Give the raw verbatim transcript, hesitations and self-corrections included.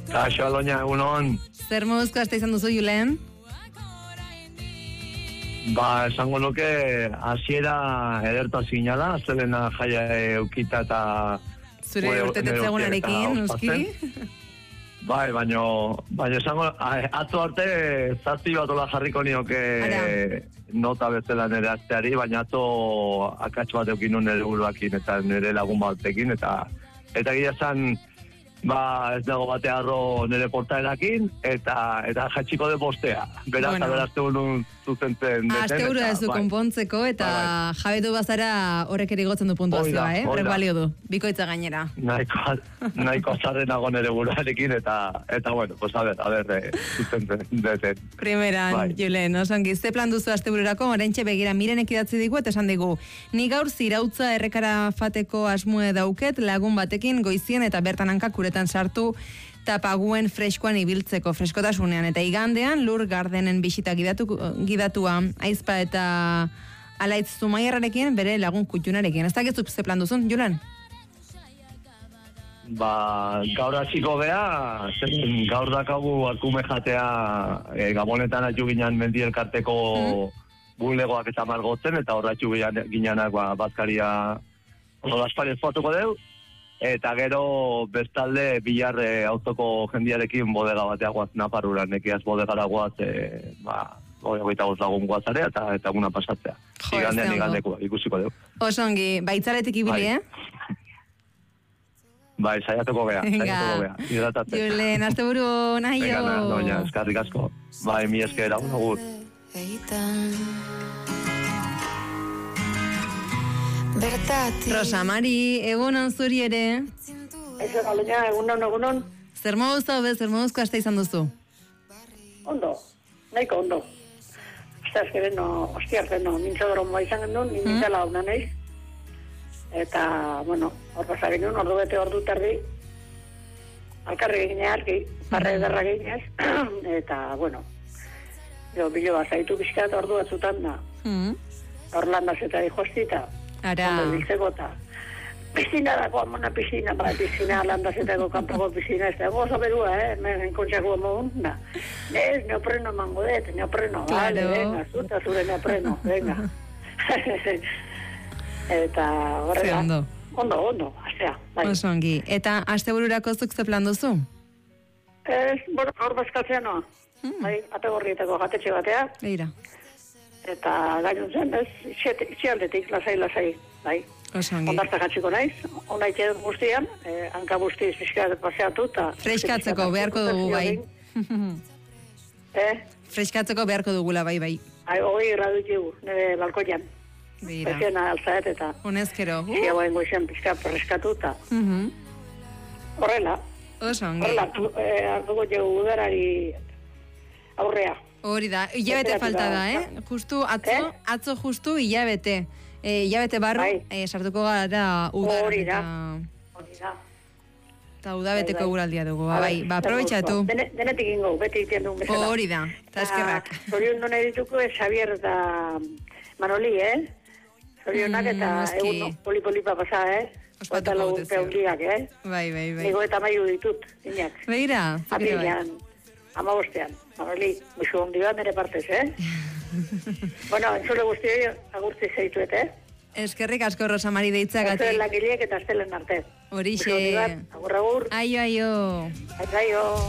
Kaixo, Aloña, egunon. Zer moduzko aste izan duzu, Julen? Ba, esango nuke, hasiera ederta zinala, zelena jaia eukita eta... Zure urtetetzegunarekin, nuski? Bai, baino, baino esango, atzo arte zazpi bat ola jarriko nioke nota bezala nire asteari, baina atzo akats bat eukin nun nire buruakin eta nire lagun batekin, eta eta gira esan, ba, ez dago bate arro nire portaerakin, eta eta jatxiko de postea. Beraz, bueno. Aberazte unun zuzentzen deten. Aste uru ez du konpontzeko, eta bai. Jabetu bazara horrek erigotzen du puntuazioa, eh? Horrek balio du, bikoitza gainera. Naiko, naiko azarrenago nire buruarekin, eta, eta bueno, pues a ver, a ver, eh, zuzentzen deten. Primeran, bai. Julen, osongi, ze plan duzu aste bururako, orentxe begira mirenek idatzi digu, eta esan digu, ni gaur zirautza errekara fateko asmue dauket, lagun batekin goizien eta bertan hankak uretan sartu, tapaguen freskoan ibiltzeko freskotasunean, eta igandean lur gardenen bisita gidatu, gidatua aizpa eta alaitz Zumaiarrarekin bere lagun kutxunarekin. Ez dakizu ze plan duzun, Julen? Ba, gaur hasiko bea, zen gaur dakagu arkume jatea e, Gabonetan atxu ginen mendi elkarteko mm. bulegoak eta margotzen, eta horra atxu ginenak ba, bazkaria olasparez fotuko deu, eta gero bestalde bilarre auzoko jendiarekin bodega batea guaz Naparuran, nekiaz bodegara guaz, e, ba, goita goz lagun guazarea, eta, eta guna pasatzea. Igandean igandeko, ikusiko dugu. Osongi, baitzaretik ibili, bai. Eh? Bai, saiatuko bea, saiatuko bea. Hidratatzen. Julen, azte buru, nahi jo. Venga, doña, eskarrik asko. Bai, mi eskera, un agur. Rosa Mari, egunon zuri ere. Eso, Aloña, egunon, egunon. Zer moduz hau bez, zer moduzko aste izan duzu? Ondo, nahiko ondo. Asta azkeren, no, ostiarte, no, nintzo doron ba izan gendun, nintzela hona nahiz. Eta, bueno, hor pasagin un, ordu bete ordu tardi, alkarri gine argi, parre edarra ginez, eta, bueno, jo, bilo bazaitu pixkat ordu batzutan da. Orlandaz eta dihostita. Ara. Ondo biltzeko eta piscina dako, amona piscina, ba, piscina, landazetako kanpoko piscina, ez da, gozo berua, eh, men kontxako mogun, da. Ez, neopreno mango det, neopreno, claro. Vale, venga, zuta zure neopreno, venga. Eta horrela. Ondo. Ondo, ondo, astea. Bai. Osongi. Eta aste bururako zuk ze plan duzu? Ez, bueno, hor bazkatzea noa. Hmm. Bai, ategorrietako jatetxe batea. Beira. Eta gainun zen, ez, itxialdetik, lasai, lasai, bai. Osongi. Ondarta gatxiko naiz, onaik edo guztian, eh, hanka guztiz pixka paseatu, eta... Freskatzeko beharko dugu, bai. eh? Freskatzeko beharko dugula, bai, bai. Hai, hogei gradu dugu, nire balkoian. Beira. Bezena alzaet eta... Honezkero. Uh. Zia boen goizien pixka freskatu, eta... Uh-huh. Horrela. Osongi. Horrela, eh, hartuko dugu udarari aurrea. Hori da, hilabete falta da, eh? Justu, atzo, eh? atzo justu hilabete. Eh, hilabete barru, bai. eh, sartuko gara udara. Hori da. Hori da. Eta udabeteko eguraldia dugu, ba, bai, ba, aprobetxatu. Dene, denetik ingo, beti iten duen bezala. Hori da, eta eskerrak. Zorion non edituko, Xavier eta Manoli, eh? Zorionak mm, eta egun poli-polipa pasa, eh? Ospatuko dut ez peundiak, eh? Bai, bai, bai. Nigo eta maiu ditut, inak. Beira, zukire bai. Apilean, ama bostean. Manoli, musu ondi bat nire partez, eh? Bueno, entzule guztioi agurtzi zeituet, eh? Eskerrik asko Rosa Mari deitzagatik. Aztelen langileek eta aztelen arte. Horixe. Musu ondi bat, agur, agur. Aio, aio. Aio.